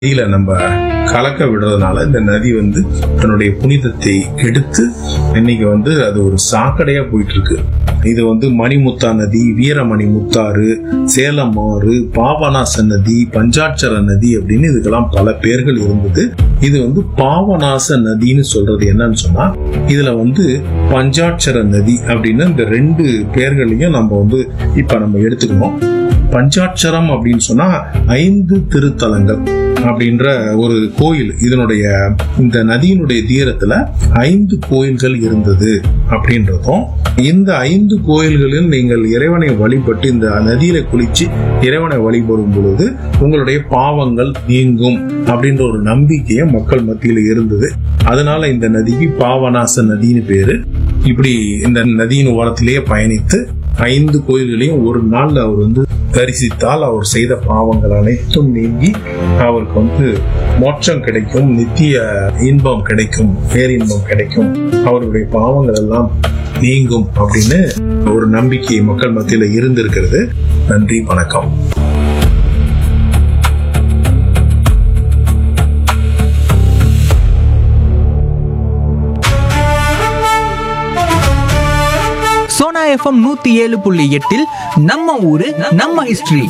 நதியில நம்ம கலக்க விடுறதுனால இந்த நதி தன்னுடைய புனிதத்தை எடுத்து இன்னைக்கு அது ஒரு சாக்கடையா போயிட்டு இருக்கு. இது மணிமுத்தா நதி, வீரமணி முத்தாறு, சேலம் ஆறு, பாபநாச நதி, பஞ்சாட்சர நதி அப்படின்னு இதுக்கெல்லாம் பல பேர்கள் இருந்தது. இது பாவநாச நதின்னு சொல்றது என்னன்னு சொன்னா, இதுல பஞ்சாட்சர நதி அப்படின்னு இந்த ரெண்டு பேர்களையும் நம்ம இப்ப நம்ம எடுத்துக்கணும். பஞ்சாட்சரம் அப்படின்னு சொன்னா 5 திருத்தலங்கள் அப்படின்ற ஒரு கோயில். இதனுடைய இந்த நதியினுடைய தீரத்துல 5 கோயில்கள் இருந்தது அப்படின்றதும், இந்த 5 கோயில்களில் நீங்கள் இறைவனை வழிபட்டு இந்த நதியில குளிச்சு இறைவனை வழிபடும் பொழுது உங்களுடைய பாவங்கள் நீங்கும் அப்படின்ற ஒரு நம்பிக்கைய மக்கள் மத்தியில இருந்தது. அதனால இந்த நதிக்கு பாவநாச நதின்னு பேரு. இப்படி இந்த நதியின் ஓரத்திலேயே பயணித்து 5 கோயில்களையும் ஒரு நாள்ல அவர் தரிசித்தால் அவர் செய்த பாவங்கள் அனைத்தும் நீங்கி அவருக்கு மோட்சம் கிடைக்கும், நித்திய இன்பம் கிடைக்கும், பேரின்பம் கிடைக்கும், அவருடைய பாவங்கள் எல்லாம் நீங்கும் அப்படின்னு ஒரு நம்பிக்கை மக்கள் மத்தியில இருந்திருக்கிறது. நன்றி, வணக்கம். சோனா எஃப்எம் 107.8 நம்ம ஊரு நம்ம ஹிஸ்டரி.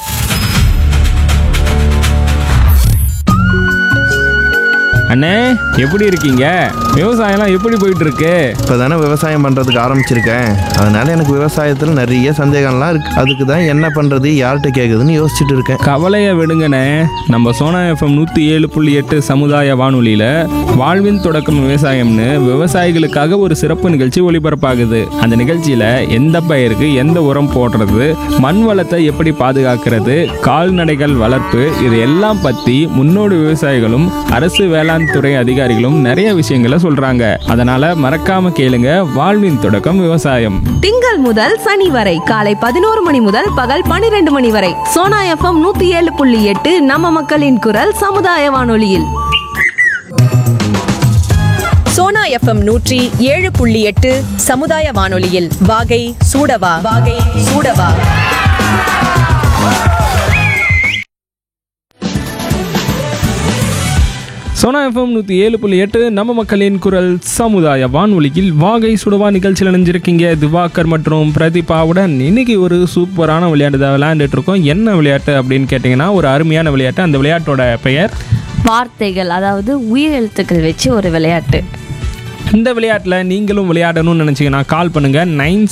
அண்ணே, எப்படி இருக்கீங்க? விவசாயம்லாம் எப்படி போயிட்டு இருக்கு? இப்போ தானே விவசாயம் பண்ணுறதுக்கு ஆரம்பிச்சிருக்கேன். அதனால எனக்கு விவசாயத்தில் நிறைய சந்தேகம்லாம் இருக்கு. அதுக்கு தான் என்ன பண்ணுறது, யார்கிட்ட கேட்குதுன்னு யோசிச்சுட்டு இருக்கேன். கவலையை விடுங்கண்ணே. நம்ம சோனா எஃப்எம் 107.8 சமுதாய வானொலியில் வாழ்வின் தொடக்கம் விவசாயம்னு விவசாயிகளுக்காக ஒரு சிறப்பு நிகழ்ச்சி ஒளிபரப்பாகுது. அந்த நிகழ்ச்சியில் எந்த பயிருக்கு எந்த உரம் போடுறது, மண் வளத்தை எப்படி பாதுகாக்கிறது, கால்நடைகள் வளர்ப்பு, இது எல்லாம் பற்றி முன்னோடி விவசாயிகளும் அரசு வேளாண் துறை அதிகாரிகளும் நிறைய விஷயங்களை சொல்றாங்க. அதனால மறக்காம கேளுங்க, வாழ்வின் தொடக்கம் விவசாயம். திங்கள் முதல் சனி வரை காலை 11 மணி முதல் பகல் 12 மணி வரை சோனா எஃப்எம் 107.8 நம்ம மக்களின் குரல் சமுதாய வானொலியில். சோனா எஃப்எம் 107.8 சமுதாய வானொலியில் வாகை சூடவா வாகை சூடவா. சோனா எஃப்எம் 107.8 நம்ம மக்களின் குரல் சமுதாய வானொலியில் வாகை சுடவா நிகழ்ச்சியில் இணைஞ்சிருக்கீங்க திவாகர் மற்றும் பிரதீபாவுடன். இன்னைக்கு ஒரு சூப்பரான விளையாட்டு தான் விளையாண்டுட்டு இருக்கோம். என்ன விளையாட்டு அப்படின்னு கேட்டிங்கன்னா, ஒரு அருமையான விளையாட்டு. அந்த விளையாட்டோட பெயர் வார்த்தைகள், அதாவது உயிரெழுத்துக்கள் வச்சு ஒரு விளையாட்டு. இந்த விளையாட்டில் நீங்களும் விளையாடணும்னு நினச்சிங்கன்னா கால் பண்ணுங்கள்.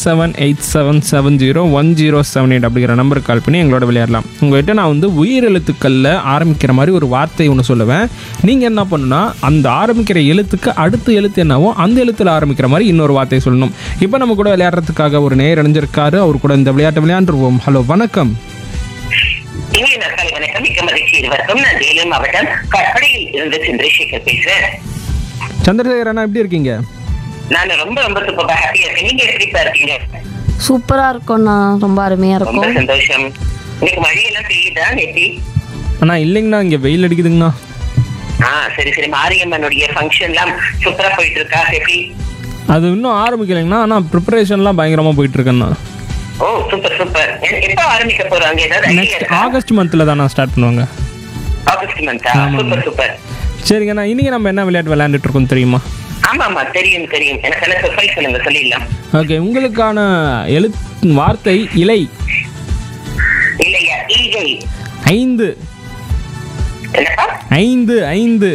9787701078 அப்படிங்கிற நம்பருக்கு கால் பண்ணி எங்களோட விளையாடலாம். உங்கள்கிட்ட நான் உயிரெழுத்துக்களில் ஆரம்பிக்கிற மாதிரி ஒரு வார்த்தை ஒன்று சொல்லுவேன். நீங்கள் என்ன பண்ணுன்னா, அந்த ஆரம்பிக்கிற எழுத்துக்கு அடுத்த எழுத்து என்னவோ அந்த எழுத்தில் ஆரம்பிக்கிற மாதிரி இன்னொரு வார்த்தையை சொல்லணும். இப்போ நம்ம கூட விளையாடுறதுக்காக ஒரு நேர் அணிஞ்சிருக்காரு. அவர் கூட இந்த விளையாட்டை விளையாண்டுருவோம். ஹலோ, வணக்கம். வணக்கம், மிக்க மகிழ்ச்சி. இருவருக்கும் நான் வேலூர் மாவட்டம் கற்படையில் இருந்து சந்திரசேகர் பேசுறேன். சந்திரசேகர் அண்ணா, எப்படி இருக்கீங்க? நான் ரொம்ப ரொம்ப சூப்பரா ஹாப்பியா இருக்கேன். நீங்க எப்படி இருக்கீங்க? சூப்பரா இருக்கும்ண்ணா, ரொம்ப அருமையா ரொம்ப இருக்கும். சந்தோஷம். இன்னைக்கு மழையெல்லாம் பெய்யுதா நேத்தி? அண்ணா இல்லைங்கண்ணா, இங்கே வெயில் அடிக்குதுங்கண்ணா. சரி சரி. மாரியம்மனுடைய ஃபங்க்ஷன் எல்லாம் சூப்பரா போயிட்டு இருக்கா? எப்படி? அது இன்னும் ஆரம்பிக்கலைங்கண்ணா, ஆனால் ப்ரிப்பரேஷன்லாம் பயங்கரமாக போயிட்டு இருக்கேண்ணா. ஓ, சூப்பர் சூப்பர். எப்போ ஆரம்பிக்க போறாங்க? ஏதாவது ஐடியா இருக்கா? ஆகஸ்ட் மந்த்ல தானே ஸ்டார்ட் பண்ணுவாங்க. ஆகஸ்ட் மந்தா? Super super. சரிங்கண்ணா, இன்னைக்கு நம்ம என்ன விளையாட்டு விளையாண்டுட்டு இருக்கோம் தெரியுமா? ஆமா தெரியும் தெரியும். எனக்கு என்ன சர்ப்ரைஸ் பண்ணுங்க, சொல்லிடலாம். ஓகே, உங்களுக்கான வார்த்தை இலை. இல்லையா? ஈகை. 5. என்னப்பா? 5 5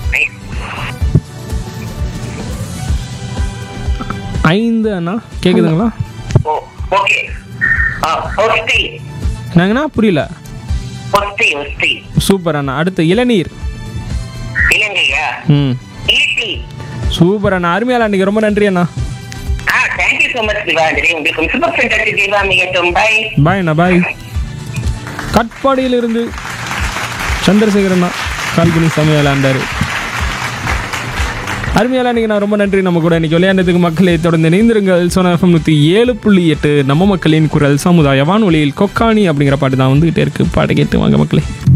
5 அண்ணா, கேக்குதுங்களா? ஓ, ஓகே. ஒஸ்தி. நாங்கண்ணா புரியல. ஒஸ்தி ஒஸ்தி. சூப்பர் அண்ணா. அடுத்து இளநீர். இலங்கையா? ஈட்டி. சூப்பர் அண்ணா, அருமையா விளையாண்டீங்க. ரொம்ப நன்றி அண்ணா. Thank you so much திவாந்திரி. உங்களுக்கு super fantastic Deepa மிகட்டும். Bye bye அண்ணா, பாய். கட்பாடியிலிருந்து சந்திரசேகர் அண்ணா கால் பண்ணி செமையா விளையாண்டாரு. அருமையா விளையாண்டிங்கண்ணா, ரொம்ப நன்றி. நம்ம கூட இன்னைக்கு விளையாண்டதுக்கு மக்களை தொடர்ந்து இணைந்திருங்கள். சோனா எஃப்எம் 107.8 நம்ம மக்களின் குரல் சமுதாய வானொலியில் கொக்காணி அப்படிங்கிற பாட்டு தான் வந்துகிட்டே இருக்கு. பாட்டு கேட்டு வாங்க மக்களே.